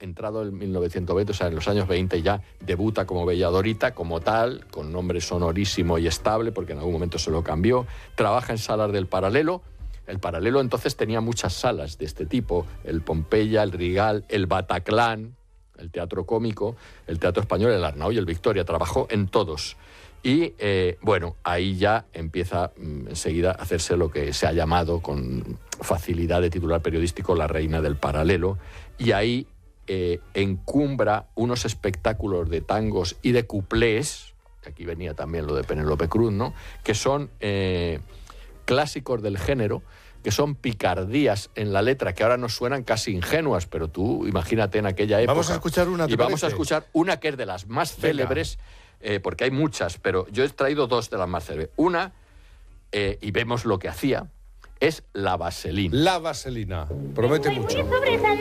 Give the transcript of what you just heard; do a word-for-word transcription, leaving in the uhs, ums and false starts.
entrado en mil novecientos veinte, o sea, en los años veinte ya debuta como Bella Dorita, como tal, con nombre sonorísimo y estable, porque en algún momento se lo cambió. Trabaja en salas del Paralelo. El Paralelo entonces tenía muchas salas de este tipo, el Pompeya, el Rigal, el Bataclan, el Teatro Cómico, el Teatro Español, el Arnau y el Victoria. Trabajó en todos. Y, eh, bueno, ahí ya empieza mm, enseguida a hacerse lo que se ha llamado con facilidad de titular periodístico la reina del Paralelo. Y ahí eh, encumbra unos espectáculos de tangos y de cuplés, que aquí venía también lo de Penélope Cruz, ¿no?, que son eh, clásicos del género, que son picardías en la letra, que ahora nos suenan casi ingenuas, pero tú imagínate en aquella época. Vamos a escuchar una, ¿te Y vamos parece? a escuchar una que es de las más Venga. célebres, eh, porque hay muchas, pero yo he traído dos de las más célebres. Una, eh, y vemos lo que hacía, es La Vaselina. La Vaselina. Promete Estoy mucho. muy sobresaltada.